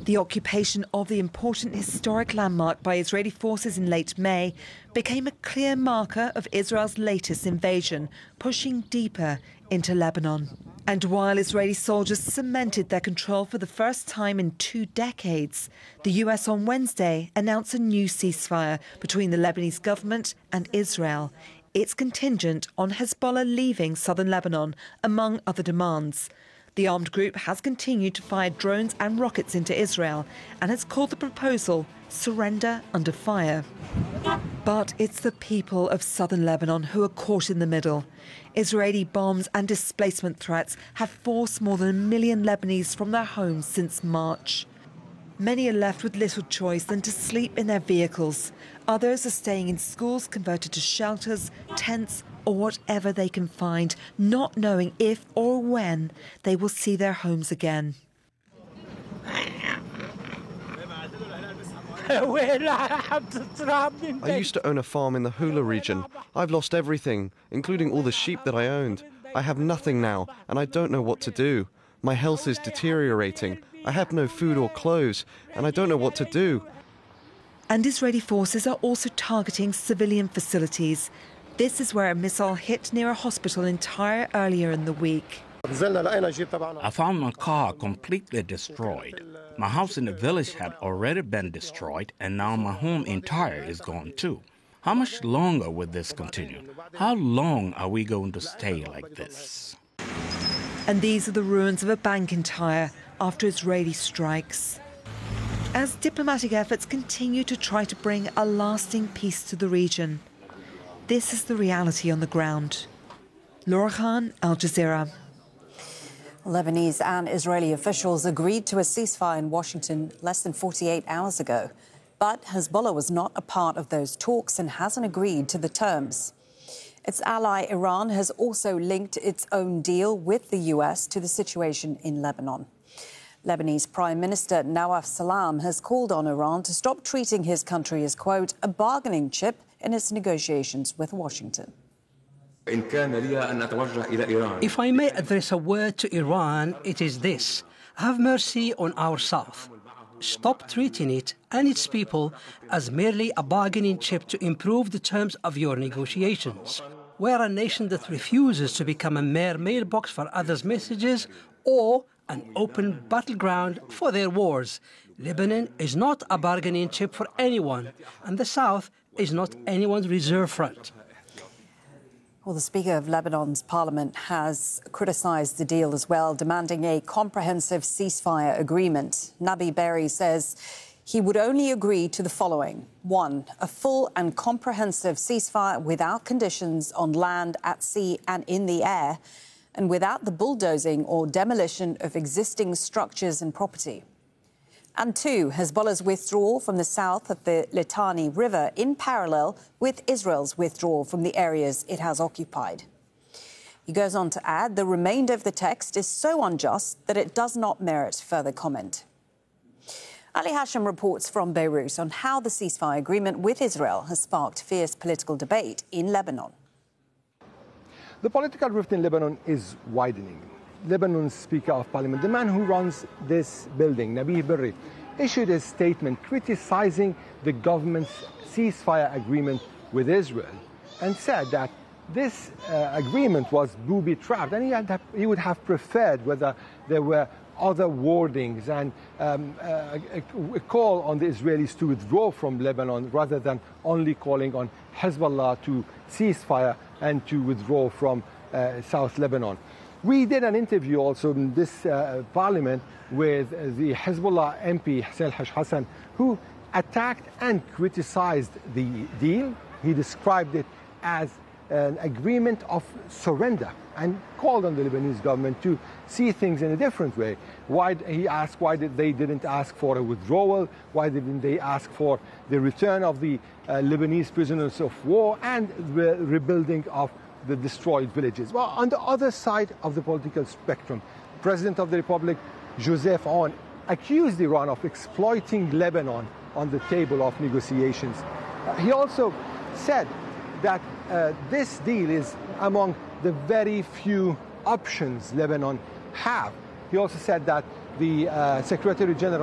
The occupation of the important historic landmark by Israeli forces in late May became a clear marker of Israel's latest invasion, pushing deeper into Lebanon. And while Israeli soldiers cemented their control for the first time in 2 decades, the US on Wednesday announced a new ceasefire between the Lebanese government and Israel. It's contingent on Hezbollah leaving southern Lebanon, among other demands. The armed group has continued to fire drones and rockets into Israel and has called the proposal surrender under fire. But it's the people of southern Lebanon who are caught in the middle. Israeli bombs and displacement threats have forced more than 1 million Lebanese from their homes since March. Many are left with little choice than to sleep in their vehicles. Others are staying in schools converted to shelters, tents, or whatever they can find, not knowing if or when they will see their homes again. I used to own a farm in the Hula region. I've lost everything, including all the sheep that I owned. I have nothing now, and I don't know what to do. My health is deteriorating. I have no food or clothes, and I don't know what to do. And Israeli forces are also targeting civilian facilities. This is where a missile hit near a hospital in Tyre earlier in the week. I found my car completely destroyed. My house in the village had already been destroyed, and now my home in Tyre is gone too. How much longer will this continue? How long are we going to stay like this? And these are the ruins of a bank in Tyre after Israeli strikes. As diplomatic efforts continue to try to bring a lasting peace to the region, this is the reality on the ground. Laura Khan, Al Jazeera. Lebanese and Israeli officials agreed to a ceasefire in Washington less than 48 hours ago. But Hezbollah was not a part of those talks and hasn't agreed to the terms. Its ally Iran has also linked its own deal with the US to the situation in Lebanon. Lebanese Prime Minister Nawaf Salam has called on Iran to stop treating his country as, quote, a bargaining chip in its negotiations with Washington. If I may address a word to Iran, it is this: have mercy on our South. Stop treating it and its people as merely a bargaining chip to improve the terms of your negotiations. We're a nation that refuses to become a mere mailbox for others' messages or an open battleground for their wars. Lebanon is not a bargaining chip for anyone, and the South is not anyone's reserve front. Well, the Speaker of Lebanon's parliament has criticised the deal as well, demanding a comprehensive ceasefire agreement. Nabi Berri says he would only agree to the following. 1, a full and comprehensive ceasefire without conditions on land, at sea and in the air, and without the bulldozing or demolition of existing structures and property. And 2, Hezbollah's withdrawal from the south of the Litani River in parallel with Israel's withdrawal from the areas it has occupied. He goes on to add the remainder of the text is so unjust that it does not merit further comment. Ali Hashim reports from Beirut on how the ceasefire agreement with Israel has sparked fierce political debate in Lebanon. The political rift in Lebanon is widening. Lebanon's Speaker of Parliament, the man who runs this building, Nabi Berri, issued a statement criticizing the government's ceasefire agreement with Israel and said that this agreement was booby-trapped, and he would have preferred whether there were other wordings and a call on the Israelis to withdraw from Lebanon rather than only calling on Hezbollah to ceasefire and to withdraw from South Lebanon. We did an interview also in this parliament with the Hezbollah MP, Hussein El Hassan, who attacked and criticized the deal. He described it as an agreement of surrender and called on the Lebanese government to see things in a different way. He asked why they didn't ask for a withdrawal, why didn't they ask for the return of the Lebanese prisoners of war and the rebuilding of the destroyed villages. Well, on the other side of the political spectrum, President of the Republic, Joseph Aoun, accused Iran of exploiting Lebanon on the table of negotiations. He also said that this deal is among the very few options Lebanon have. He also said that the Secretary General